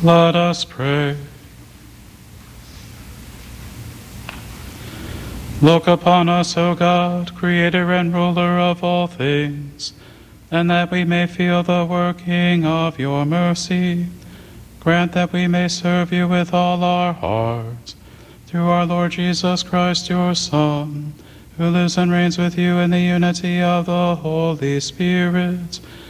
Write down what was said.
Let us pray. Look upon us, O God, creator and ruler of all things, and that we may feel the working of your mercy. Grant that we may serve you with all our hearts. Through our Lord Jesus Christ, your Son, who lives and reigns with you in the unity of the Holy Spirit,